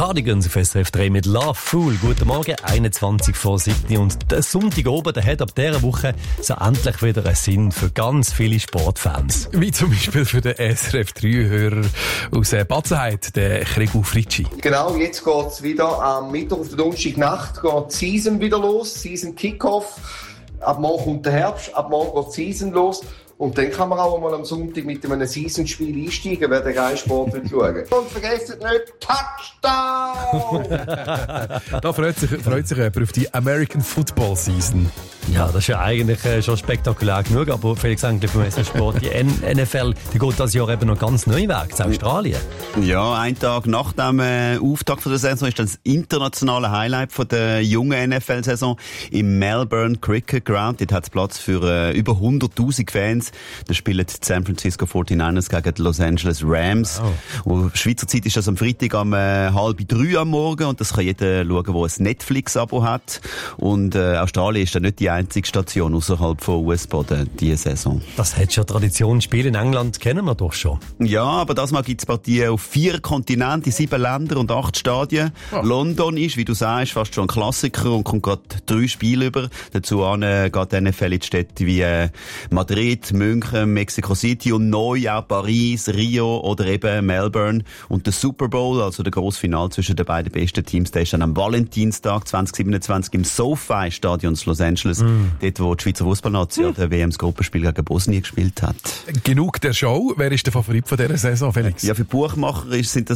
Cardigans auf SRF 3 mit Love Fool. Guten Morgen, 21 vor 7. Und der Sonntag oben, der hat ab dieser Woche so endlich wieder einen Sinn für ganz viele Sportfans. Wie zum Beispiel für den SRF 3-Hörer aus Batzenheit, den Krigu Fritschi. Genau, jetzt geht's wieder am Mittwoch auf der Donnerstagnacht geht die Season wieder los, Season Kickoff. Ab morgen kommt der Herbst, ab morgen geht die Season los. Und dann kann man auch mal am Sonntag mit einem Season-Spiel einsteigen, wer den geilen Sport will schauen. Und vergesst nicht, Touchdown! Da freut sich jemand auf die American Football Season. Ja, das ist ja eigentlich schon spektakulär genug, aber Felix eigentlich vom SRF-Sport, die NFL, die geht das Jahr eben noch ganz neu weg, zu Australien. Ja, ein Tag nach dem Auftakt von der Saison ist das internationale Highlight von der jungen NFL-Saison im Melbourne Cricket Ground. Dort hat es Platz für über 100'000 Fans. Da spielen die San Francisco 49ers gegen die Los Angeles Rams. Wow. Schweizer Zeit ist das am Freitag um 2:30 am Morgen und das kann jeder schauen, der ein Netflix-Abo hat. Und Australien ist dann nicht die einzige Station außerhalb von US-Boden diese Saison. Das hat schon Tradition. Spiele in England kennen wir doch schon. Ja, aber das Mal gibt es Partien auf 4 Kontinenten, 7 Länder und 8 Stadien. Oh. London ist, wie du sagst, fast schon ein Klassiker und kommt gerade 3 Spiele über. Dazu geht die NFL in Städte wie Madrid, München, Mexico City und neu auch Paris, Rio oder eben Melbourne. Und der Super Bowl, also der grosse Finale zwischen den beiden besten Teams, der ist dann am Valentinstag 2027 im SoFi-Stadion Los Angeles. Dort, wo die Schweizer Fußballnation der WM-Gruppenspiel gegen Bosnien gespielt hat. Genug der Show. Wer ist der Favorit von dieser Saison, Felix? Ja, für Buchmacher sind das